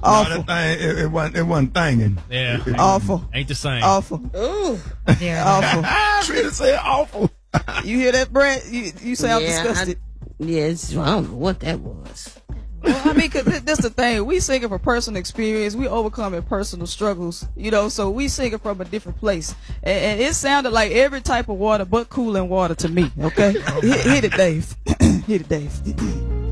Awful. No, that thing, it wasn't thangin'. Yeah. Awful. Ain't the same. Awful. Ooh. Awful. Trina said awful. You hear that, Brent? You sound disgusted. Yes, I don't know what that was. Well, I mean, cause that's the thing. We singing from personal experience. We overcoming personal struggles, so we singing from a different place. And it sounded like every type of water but cooling water to me, okay? Hit it, Dave. Hit it, Dave.